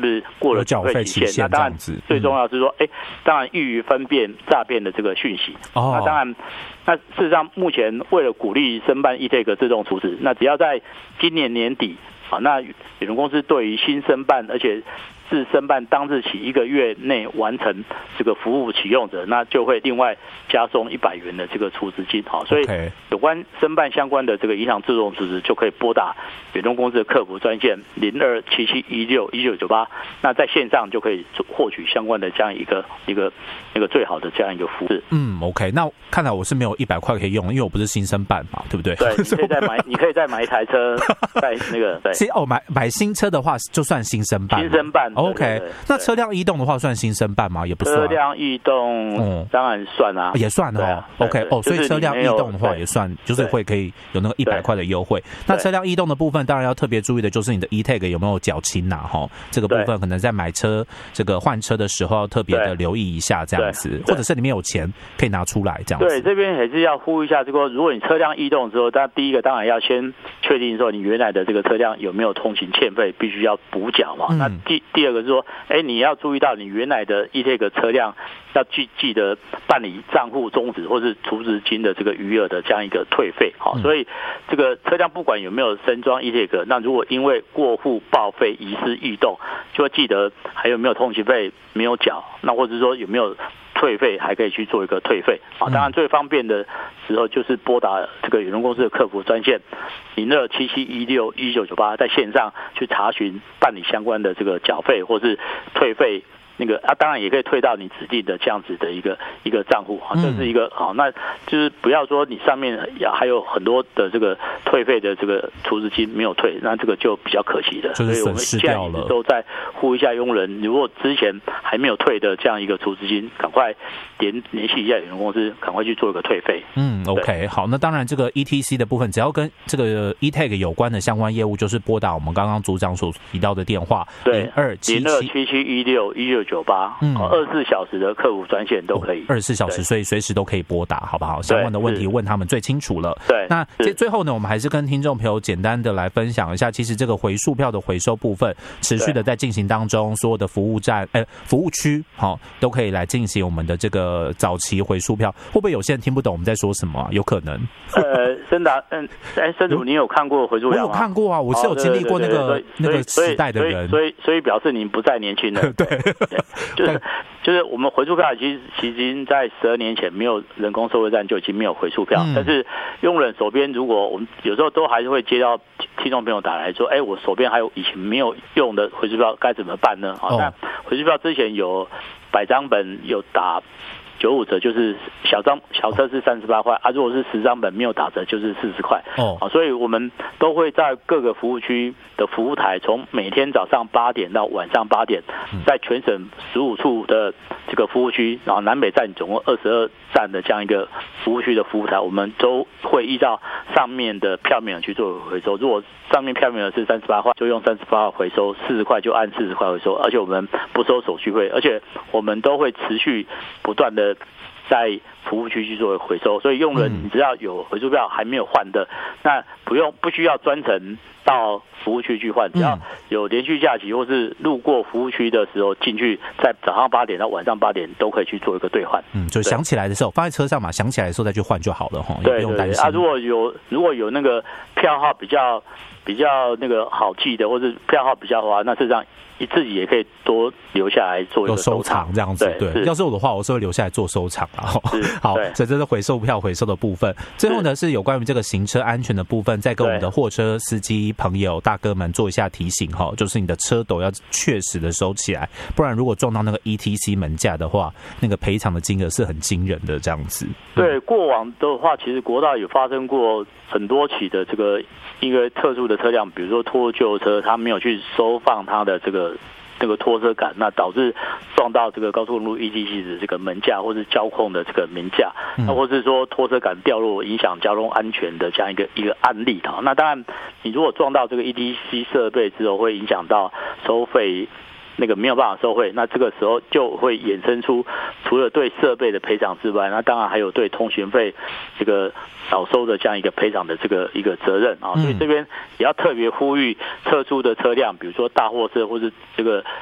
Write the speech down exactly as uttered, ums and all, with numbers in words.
不是过了缴费期限？那当然，最重要是说，哎、嗯，当然易于分辨诈骗的这个讯息。哦，那当然，那事实上目前为了鼓励申办 E-Tag 自动储值，那只要在今年年底。好，那远龙公司对于新申办，而且自申办当日起一个月内完成这个服务启用者，那就会另外加送一百元的这个储值金。好，所以有关申办相关的这个银行自动储值，就可以拨打远东公司的客服专线零二七七一六一九九八，那在线上就可以获取相关的这样一个一个那个最好的这样一个服务。 嗯 ，OK， 那看来我是没有一百块可以用，因为我不是新申办嘛，对不对？ 对，你可以再买，你可以再买一台车，在那个对。 哦，买买新车的话就算新申办。 新申办 ，OK 对对对。 那车辆异动的话算新申办吗？也不算。 车辆异动，嗯，当然算啊， 也算哦。啊、OK， 哦，所以车辆异动的话也算，就是会可以有那个一百块的优惠。那车辆异动的部分，当然要特别注意的就是你的 E-Tag 有没有缴清呐？哈，这个部分可能在买车这个换车的时候要特别的留意一下，这样子，或者是里面有钱可以拿出来这样子。 对，这边也是要呼吁一下，这个如果你车辆异动之后，那第一个当然要先确定说你原来的这个车辆有没有通行欠费，必须要补缴嘛。嗯、那第第二个是说，哎，你要注意到你原来的 E-Tag 车辆要记记得办理账户终止或是储值金的这个余额的这样一个退费。好，所以这个车辆不管有没有升装 E-Tag， 那如果因为过户报废遗失异动，就要记得还有没有通行费没有缴，那或者说有没有退费还可以去做一个退费啊。当然最方便的时候就是拨打这个远东公司的客服专线零二七七一六一九九八，在线上去查询办理相关的这个缴费或是退费。那个啊，当然也可以退到你指定的这样子的一个一个账户啊，这是一个好，那就是不要说你上面还有很多的这个退费的这个储值金没有退，那这个就比较可惜的， 就是损失掉了。所以我们现在一直都在呼吁一下佣人，如果之前还没有退的这样一个储值金，赶快联联系一下远东公司，赶快去做一个退费。 嗯 ，OK， 好，那当然这个 E T C 的部分，只要跟这个 E-Tag 有关的相关业务，就是拨打我们刚刚组长所提到的电话零二七七一六一六九八，嗯，二十四小时的客服专线都可以， 二十四小时，所以随时都可以拨打，好不好？相关的问题问他们最清楚了。 对， 那最后呢，我们还是跟听众朋友简单的来分享一下，其实这个回数票的回收部分持续的在进行当中，所有的服务站、呃服务区，好、哦，都可以来进行我们的这个早期回数票。会不会有些人听不懂我们在说什么、啊？有可能。 呃，森达，嗯，哎，森主，你有看过回数票吗？ 我有看过啊，我是有经历过那个、哦、对对对那个时代的人， 所以所以所以表示你不再年轻了。 对。 就是就是我们回数票其实其实在十二年前没有人工收费站就已经没有回数票，嗯、但是佣人手边如果我们有时候都还是会接到听众朋友打来说，哎，我手边还有以前没有用的回数票该怎么办呢？好、哦，那回数票之前有百张本有打九五折，就是小张小车是三十八块啊，如果是十张本没有打折就是四十块哦，啊，所以我们都会在各个服务区的服务台，从每天早上八点到晚上八点，在全省十五处的这个服务区，然后南北站总共二十二站的这样一个服务区的服务台，我们都会依照上面的票面额去做回收。如果上面票面额是三十八块，就用三十八块回收；四十块就按四十块回收，而且我们不收手续费，而且我们都会持续不断的在服务区去做回收。所以用人你只要有回收票还没有换的，那不用不需要专程到服务区去换，只要有连续假期或是路过服务区的时候进去，在早上八点到晚上八点都可以去做一个兑换。 嗯，就想起来的时候放在车上嘛，想起来的时候再去换就好了哈， 也不用担心。 啊，如果有如果有那个票号比较比较那个好记的，或是票号比较花，那事实上你自己也可以多留下来做一个收藏这样子。对，对要是我的话，我是会留下来做收藏啊。好，所以这是回收票回收的部分。最后呢，是有关于这个行车安全的部分，再跟我们的货车司机朋友大哥们做一下提醒哈，就是你的车斗要确实的收起来，不然如果撞到那个 E T C 门架的话，那个赔偿的金额是很惊人的这样子。 对，过往的话，其实国道有发生过很多起的这个因为特殊的车辆，比如说拖救车，它没有去收放它的这个这个拖车杆，那导致撞到这个高速公路 E T C 的这个门架，或是交控的这个门架，那或是说拖车杆掉落影响交通安全的这样一个一个案例啊。那当然，你如果撞到这个 E T C 设备之后，会影响到收费。那个没有办法收费，那这个时候就会衍生出除了对设备的赔偿之外，那当然还有对通行费这个少收的这样一个赔偿的这个一个责任啊。所以这边也要特别呼吁特殊的车辆，比如说大货车或是这个